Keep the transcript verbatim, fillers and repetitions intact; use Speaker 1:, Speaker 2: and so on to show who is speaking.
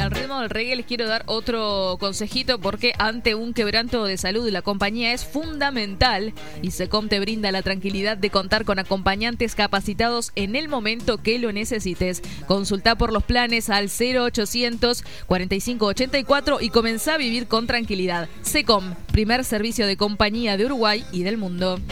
Speaker 1: al ritmo del reggae les quiero dar otro consejito porque ante un quebranto de salud la compañía es fundamental y SECOM te brinda la tranquilidad de contar con acompañantes capacitados en el momento que lo necesites. Consulta por los planes al cero ochocientos cuarenta y cinco ochenta y cuatro y comenzá a vivir con tranquilidad. SECOM, primer servicio de compañía de Uruguay y del mundo.